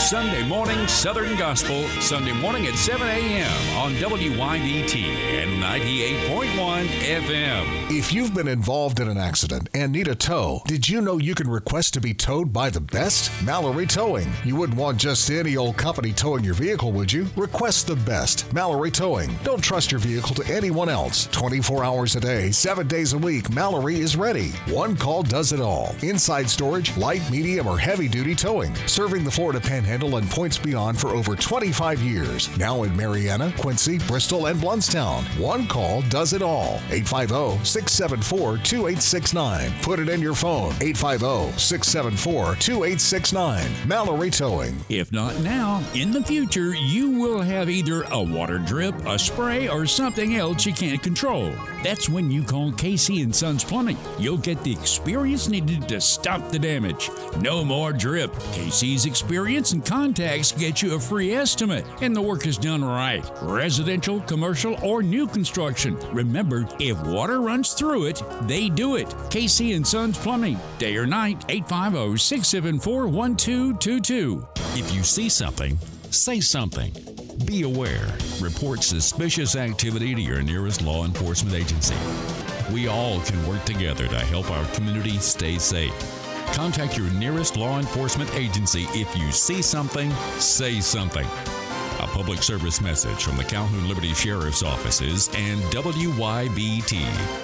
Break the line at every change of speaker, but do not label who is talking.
Sunday Morning Southern Gospel, Sunday morning at 7 a.m. on WYDT and 98.1 FM.
If you've been involved in an accident and need a tow, did you know you can request to be towed by the best? Mallory Towing. You wouldn't want just any old company towing your vehicle, would you? Request the best. Mallory Towing. Don't trust your vehicle to anyone else. 24 hours a day, 7 days a week, Mallory is ready. One call does it all. Inside storage, light, medium, or heavy-duty towing. Serving the Florida Panhandle and points beyond for over 25 years. Now in Marianna, Quincy, Bristol, and Blountstown. One call does it all. 850-674-2869. Put it in your phone. 850-674-2869. Mallory Towing.
If not now, in the future, you will have either a water drip, a spray, or something else you can't control. That's when you call Casey and Sons Plumbing. You'll get the experience needed to stop the damage. No more drip. Casey's experience and contacts get you a free estimate, and the work is done right. Residential, commercial, or new construction. Remember, if water runs through it, they do it. Casey and Sons Plumbing. Day or night, 850-674-1222.
If you see something, say something. Be aware. Report suspicious activity to your nearest law enforcement agency. We all can work together to help our community stay safe. Contact your nearest law enforcement agency if you see something, say something. A public service message from the Calhoun Liberty Sheriff's Offices and WYBT.